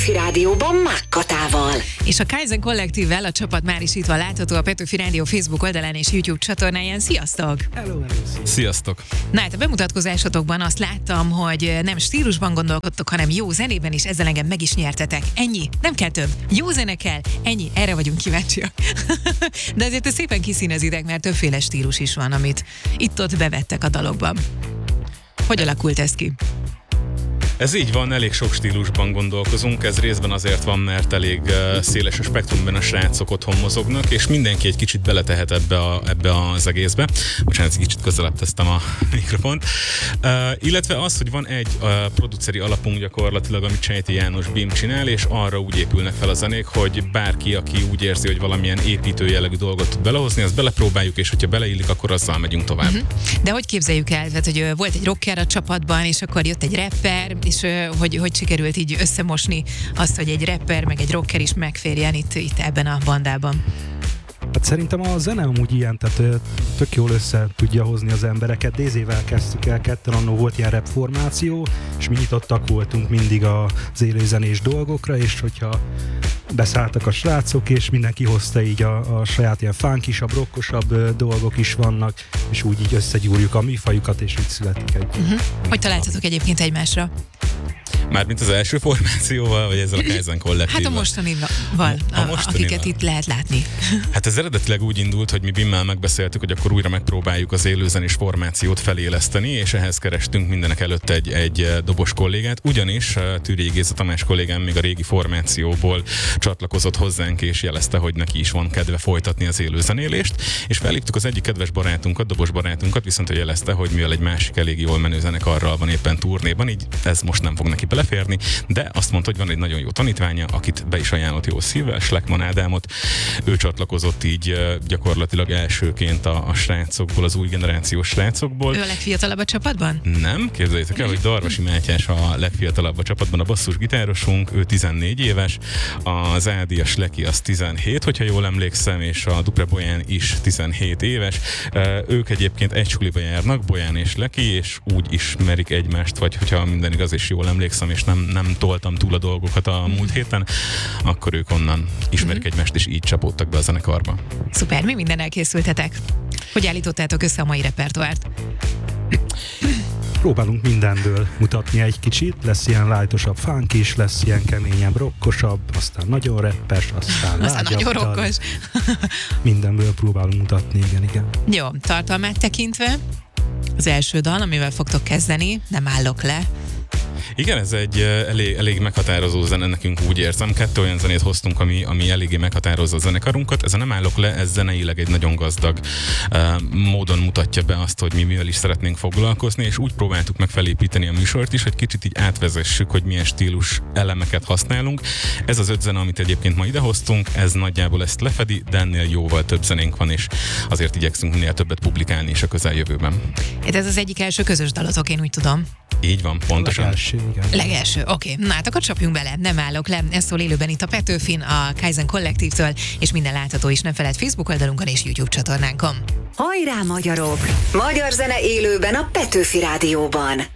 Petőfi Rádióban Mákkatával. És a Kaizen Kollektívvel a csapat már is itt van látható a Petőfi Rádió Facebook oldalán és YouTube csatornáján. Sziasztok! Hello. Sziasztok! Na hát a bemutatkozásotokban azt láttam, hogy nem stílusban gondolkodtok, hanem jó zenében, és ezzel engem meg is nyertetek. Ennyi, nem kell több. Jó zene kell, ennyi, erre vagyunk kíváncsiak. De azért szépen kiszínezitek, mert többféle stílus is van, amit itt-ott bevettek a dalokban. Hogy alakult ez ki? Ez így van, elég sok stílusban gondolkozunk, ez részben azért van, mert elég széles a spektrumban a srácok otthon mozognak, és mindenki egy kicsit beletehet ebbe az egészbe. Bocsánat, egy kicsit közelebb tesztem a mikrofont. Illetve az, hogy van egy produceri alapunk gyakorlatilag, amit Csejti János Bim csinál, és arra úgy épülnek fel a zenék, hogy bárki, aki úgy érzi, hogy valamilyen építő jellegű dolgot tud belehozni, azt belepróbáljuk, és hogyha beleillik, akkor azzal megyünk tovább. De hogy képzeljük el? Tehát, hogy volt egy rocker a csapatban, és akkor jött egy rapper, és hogy sikerült így összemosni azt, hogy egy rapper meg egy rocker is megférjen itt ebben a bandában? Hát szerintem a zene amúgy ilyen, tehát tök jól össze tudja hozni az embereket. Dézével kezdtük el, ketten annó volt ilyen rap formáció, és mi nyitottak voltunk mindig az élőzenés dolgokra, és hogyha beszálltak a srácok, és mindenki hozta így a saját ilyen funkisabb, rockosabb dolgok is vannak, és úgy így összegyúrjuk a műfajukat, és úgy születik egy... Hogy találtatok egyébként egymásra? Mármint az első formációval, vagy ezzel a Kaizen Kollektívval? Hát a mostanival, akiket itt lehet látni. Hát ez eredetileg úgy indult, hogy mi Bimmel megbeszéltük, hogy akkor újra megpróbáljuk az élőzenés formációt feléleszteni, és ehhez kerestünk mindenek előtt egy dobos kollégát, ugyanis Türi Géza Tamás kollégám még a régi formációból csatlakozott hozzánk, és jelezte, hogy neki is van kedve folytatni az élőzenélést, és felhívtuk az egyik kedves barátunkat, dobos barátunkat, viszont ő jelezte, hogy mivel egy másik elég jól menő zenekarral van éppen turnéban, így ez most nem fog neki beleférni, de azt mondta, hogy van egy nagyon jó tanítványa, akit be is ajánlott jó szívvel, Schleckmann Ádámot. Ő csatlakozott így gyakorlatilag elsőként a srácokból, az új generációs srácokból. Ő a legfiatalabb a csapatban? Nem, képzeljétek el, hogy Darvasi Mátyás a legfiatalabb a csapatban, a basszusgitárosunk, ő 14 éves, az Ádi, a Sleki az 17, hogyha jól emlékszem, és a Dupre Bolyán is 17 éves. Ők egyébként egy suliba járnak, Bolyán és Leki, és úgy ismerik egymást, vagy hogyha minden igaz és jól emlékszem, és nem toltam túl a dolgokat a múlt héten, akkor ők onnan ismerik egymást, és így csapódtak be a zenekarba. Szuper, mi minden elkészültetek? Hogy állítottátok össze a mai repertoárt? Próbálunk mindenből mutatni egy kicsit, lesz ilyen lightosabb funk is, lesz ilyen keményebb, rockosabb, aztán nagyon rappes, aztán nagyon rockos. Mindenből próbálunk mutatni, igen. Jó, tartalmát tekintve, az első dal, amivel fogtok kezdeni, Nem állok le. Igen, ez egy elég meghatározó zene, nekünk úgy érzem. 2 olyan zenét hoztunk, ami eléggé meghatározza a zenekarunkat. Ez a Nem állok le, ez zeneileg egy nagyon gazdag módon mutatja be azt, hogy mi mivel is szeretnénk foglalkozni, és úgy próbáltuk meg felépíteni a műsort is, hogy kicsit így átvezessük, hogy milyen stílus elemeket használunk. Ez az 5 zene, amit egyébként ma idehoztunk, ez nagyjából ezt lefedi, de ennél jóval több zenénk van, és azért igyekszünk minél többet publikálni is a közeljövőben. Ez az egyik első közös dalotok, én úgy tudom. Így van, pontosan. Legelső, oké. Na hát akkor csapjunk bele, Nem állok le. Ez szól élőben itt a Petőfin, a Kaizen Kollektívtől, és minden látható is, nem feled Facebook oldalunkon és YouTube csatornánkon. Hajrá magyarok! Magyar zene élőben a Petőfi Rádióban.